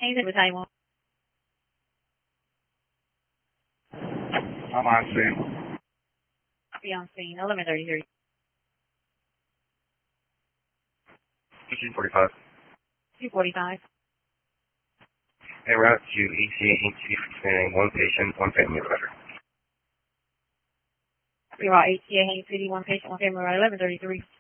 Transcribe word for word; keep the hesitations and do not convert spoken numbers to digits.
Haynes with Taiwan. I'm on scene. Be on scene. eleven thirty-three. two forty-five. two forty-five. Hey, route to E T A H C scanning one patient, one family driver. We are A T A Haines City, one patient, one family, eleven thirty-three.